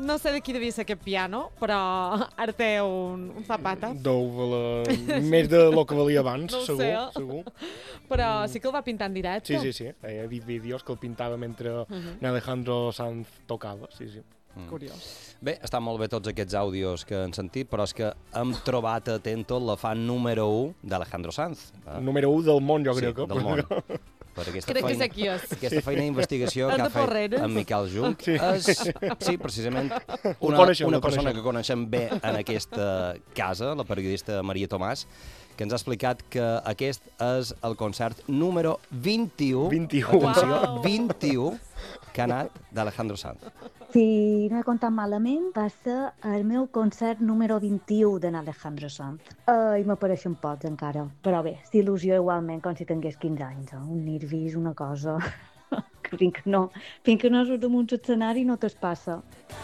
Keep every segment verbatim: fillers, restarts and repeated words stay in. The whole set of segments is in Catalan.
no sé de qui devia ser aquest piano, però ara té un, un Zapata. Deu valer més de lo que valia abans, No ho segur, sé, eh? segur. Però sí que el va pintar en directe. Sí, sí, sí. He vist vídeos que el pintava mentre uh -huh. Alejandro Sanz tocava, sí, sí. Mm. Curiós. Bé, estan molt bé tots aquests àudios que hem sentit, però és que hem trobat atento la fan número u d'Alejandro Sanz. Eh? Número u del món, jo sí, crec. Que... del món. Per aquesta crec feina, que sé qui és. Aquesta feina d'investigació que ha fet en Miquel Junc sí. és, sí, precisament, una, coneixem, una persona coneixem. que coneixem bé en aquesta casa, la periodista Maria Tomàs, que ens ha explicat que aquest és el concert número vint-i-u, vint-i-u. atenció, Wow. vint-i-u, que ha anat d'Alejandro Sanz. Si no he comptat malament, va ser el meu concert número vint-i-u d'en Alejandro Sanz. Uh, I m'apareixen pocs encara, però bé, s'il·lusió igualment com si tingués quinze anys. Eh? Un nervis, una cosa que fins que no, fins que no surt damunt l'escenari no te'ls passa.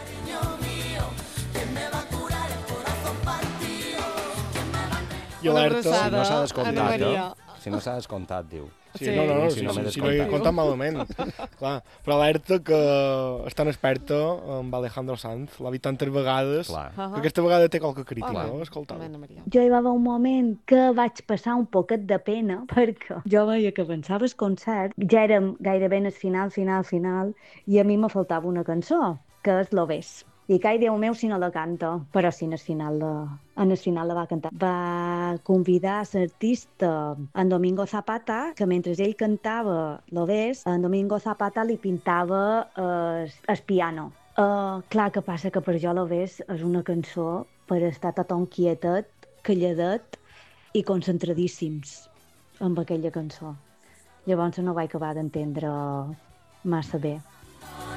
I alerta. Si no s'ha descomptat, Ana no? Maria. Si no s'ha descomptat, diu. Sí, no, no, no, Si si, no si, m'he si no he descomptat. comptat malament. Clar, però alerta que és tan experta amb Alejandro Sanz, l'ha vist tantes vegades, Clar. que aquesta vegada té qualque crítica, Home, no? Escolta. Ana Maria. Jo hi va haver un moment que vaig passar un poquet de pena perquè jo veia que avançava el concert, ja érem gairebé en el final, final, final, i a mi me faltava una cançó, que és Lo ves. I que, ai, Déu meu, si no la canta, però sí, en el final la, en el final la va cantar. Va convidar l'artista en Domingo Zapata, que mentre ell cantava Lo ves, en Domingo Zapata li pintava el, el piano. Uh, clar, que passa que per jo Lo ves és una cançó per estar tothom quietet, calladet i concentradíssims amb aquella cançó. Llavors no vaig acabar d'entendre massa bé.